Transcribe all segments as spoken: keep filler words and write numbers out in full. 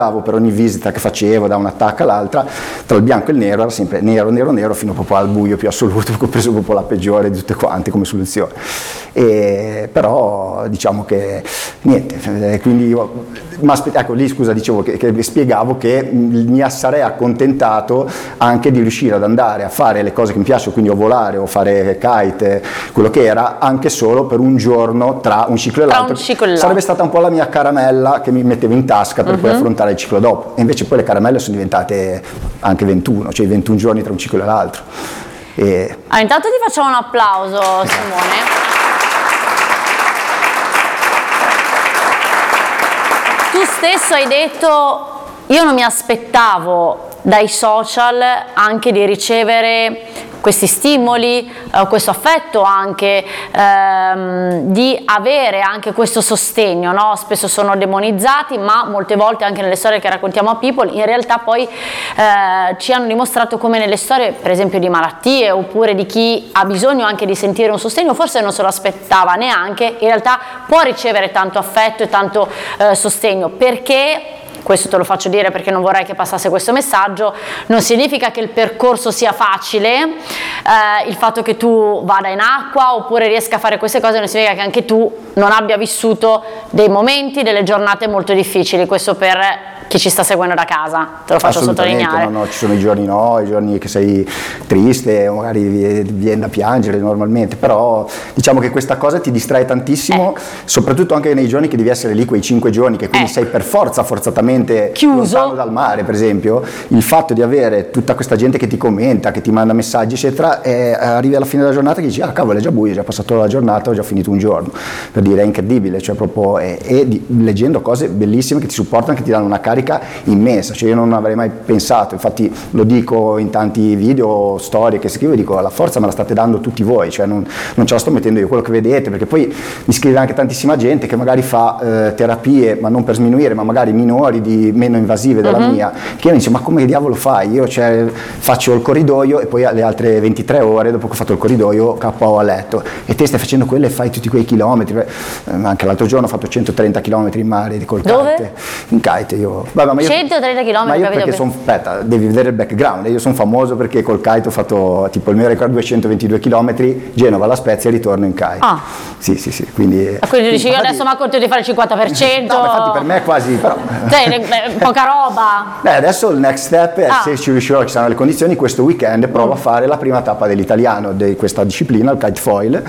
per ogni visita che facevo da una tacca all'altra, tra il bianco e il nero era sempre nero, nero, nero, fino proprio al buio più assoluto, ho preso proprio la peggiore di tutte quante come soluzione. E, però diciamo che niente, quindi io, ma ecco lì scusa dicevo che, che spiegavo che mi sarei accontentato anche di riuscire ad andare a fare le cose che mi piacciono, quindi o volare o fare kite, quello che era, anche solo per un giorno tra un ciclo e l'altro. Sarebbe stata un po' la mia caramella che mi mettevo in tasca per uh-huh. poi affrontare il ciclo dopo, e invece poi le caramelle sono diventate anche ventuno, cioè ventuno giorni tra un ciclo e l'altro. E... Ah, intanto ti facciamo un applauso, Simone. Tu stesso hai detto, io non mi aspettavo dai social anche di ricevere questi stimoli, eh, questo affetto anche, ehm, di avere anche questo sostegno, no? Spesso sono demonizzati, ma molte volte anche nelle storie che raccontiamo a People, in realtà poi eh, ci hanno dimostrato come nelle storie, per esempio di malattie, oppure di chi ha bisogno anche di sentire un sostegno, forse non se lo aspettava neanche, in realtà può ricevere tanto affetto e tanto eh, sostegno, perché... Questo te lo faccio dire perché non vorrei che passasse questo messaggio, non significa che il percorso sia facile, eh, il fatto che tu vada in acqua oppure riesca a fare queste cose non significa che anche tu non abbia vissuto dei momenti, delle giornate molto difficili, questo per chi ci sta seguendo da casa, te lo faccio sottolineare. No, no, ci sono i giorni no, i giorni che sei triste, magari viene da piangere normalmente, però diciamo che questa cosa ti distrae tantissimo, eh. soprattutto anche nei giorni che devi essere lì, quei cinque giorni che quindi eh. sei per forza forzatamente chiuso lontano dal mare, per esempio, il fatto di avere tutta questa gente che ti commenta, che ti manda messaggi eccetera, e arrivi alla fine della giornata e dici ah cavolo è già buio, è già passato la giornata, ho già finito un giorno, per dire è incredibile, cioè proprio e, e di, leggendo cose bellissime che ti supportano, che ti danno una carica immensa, cioè io non avrei mai pensato, infatti lo dico in tanti video, storie che scrivo, dico la forza me la state dando tutti voi, cioè non, non ce la sto mettendo io, quello che vedete, perché poi mi scrive anche tantissima gente che magari fa eh, terapie, ma non per sminuire, ma magari minori, di meno invasive della uh-huh. mia, che mi dice ma come diavolo fai? Io cioè, faccio il corridoio e poi alle altre ventitré ore dopo che ho fatto il corridoio K O a letto, e te stai facendo quello e fai tutti quei chilometri, eh, anche l'altro giorno ho fatto centotrenta chilometri in mare col kite. Dove? In kite io. Vabbè, ma io, centotrenta chilometri, ma io perché sono, aspetta, devi vedere il background, io sono famoso perché col kite ho fatto tipo il mio record duecentoventidue chilometri, Genova, La Spezia e ritorno in kite. Ah. Sì, sì, sì, quindi... Ma quindi dici io adesso mi acconto di fare il cinquanta per cento? No, infatti per me è quasi... Però... Cioè, poca roba. Beh, adesso il next step è, ah. se ci riuscirò, ci saranno le condizioni, questo weekend provo mm. a fare la prima tappa dell'italiano di questa disciplina, il kite foil,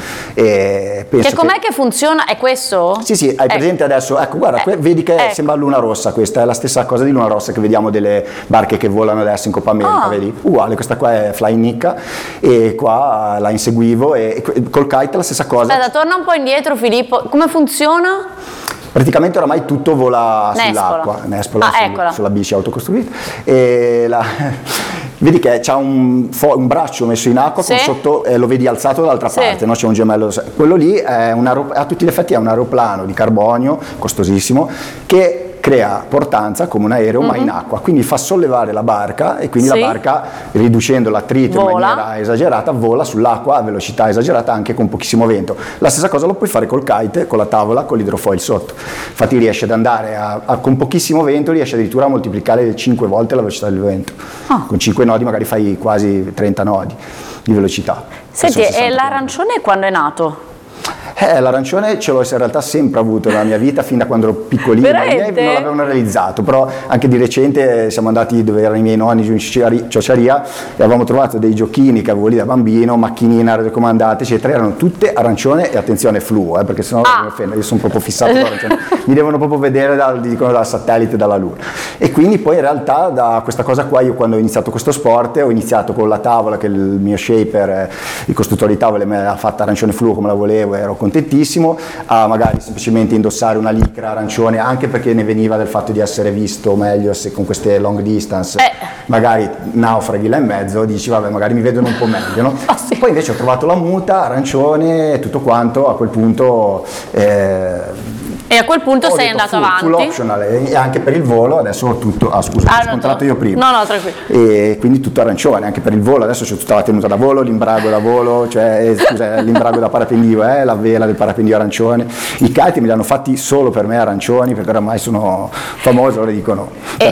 e penso che com'è che... che funziona? È questo? Sì, sì, hai presente eh. adesso, ecco guarda, eh. vedi che ecco. sembra Luna Rossa, questa è la stessa cosa di Luna Rossa che vediamo delle barche che volano adesso in Coppa America, ah. vedi? Uguale, questa qua è Flying Nicca e qua la inseguivo e col kite la stessa cosa. Aspetta, torna un po' indietro Filippo, come funziona? Praticamente oramai tutto vola Nespola. sull'acqua, Nespola, ah, su, sulla bici autocostruita, e la, vedi che c'ha un, un braccio messo in acqua sì. con sotto, eh, lo vedi alzato dall'altra sì. parte, no? C'è un gemello, quello lì è un aeroplano, a tutti gli effetti è un aeroplano di carbonio, costosissimo, che crea portanza come un aereo mm-hmm. ma in acqua, quindi fa sollevare la barca e quindi sì. la barca, riducendo l'attrito in maniera esagerata, vola sull'acqua a velocità esagerata anche con pochissimo vento. La stessa cosa lo puoi fare col kite, con la tavola, con l'idrofoil sotto, infatti riesce ad andare a, a, con pochissimo vento riesce addirittura a moltiplicare cinque volte la velocità del vento, ah. con cinque nodi magari fai quasi trenta nodi di velocità. Senti, e l'arancione quando è nato? Eh, l'arancione ce l'ho in realtà sempre avuto nella mia vita, fin da quando ero piccolino, ma i miei non l'avevano realizzato, però anche di recente siamo andati dove erano i miei nonni giù in Ciociaria e avevamo trovato dei giochini che avevo lì da bambino, macchinine raccomandate, eccetera, erano tutte arancione e attenzione fluo, eh, perché sennò ah. mi offendo, io sono proprio fissato con l'arancione, mi devono proprio vedere dal, dicono, dal satellite, dalla luna. E quindi poi in realtà da questa cosa qua io quando ho iniziato questo sport ho iniziato con la tavola che il mio shaper, il costruttore di tavole me l'ha fatta arancione fluo come la volevo, ero contentissimo, a magari semplicemente indossare una licra arancione, anche perché ne veniva del fatto di essere visto meglio se con queste long distance eh. magari naufraghi là in mezzo, dici vabbè magari mi vedono un po' meglio, no? Ah, sì. Poi invece ho trovato la muta arancione e tutto quanto, a quel punto eh, E a quel punto Ho sei detto andato full, avanti. full optional e anche per il volo adesso ho tutto, ah scusa, Ah, ho no, scontrato no. io prima. No, no, tranquillo. E quindi tutto arancione, anche per il volo, adesso c'è tutta la tenuta da volo, l'imbrago da volo, cioè eh, scusa, l'imbrago da parapendio, eh, la vela del parapendio arancione, i kite me li hanno fatti solo per me arancioni perché oramai sono famoso, lo dicono. E